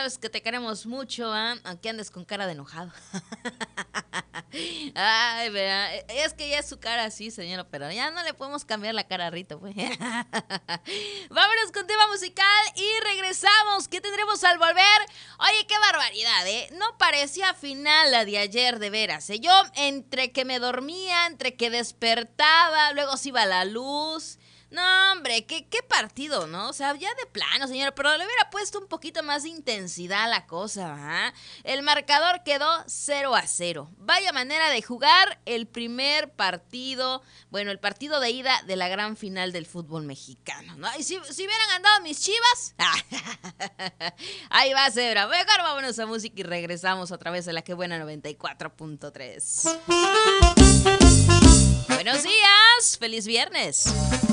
sabes que te queremos mucho, ¿ah? Aunque andes con cara de enojado. Ay, vea, es que ya es su cara así, señora, pero ya no le podemos cambiar la cara a Rito, pues. Vámonos con tema musical y regresamos. ¿Qué tendremos al volver? Oye, qué barbaridad, ¿eh? No parecía final la de ayer, de veras, ¿eh? Yo entre que me dormía, entre que despertaba, luego se iba la luz. No, hombre, qué partido, ¿no? O sea, ya de plano, señora, pero le hubiera puesto un poquito más de intensidad a la cosa, ¿ah? El marcador quedó 0-0. Vaya manera de jugar el primer partido, bueno, el partido de ida de la gran final del fútbol mexicano, ¿no? Y si hubieran andado mis Chivas, ahí va, Zebra. Mejor vámonos a música y regresamos otra vez a la que buena 94.3. Buenos días, feliz viernes.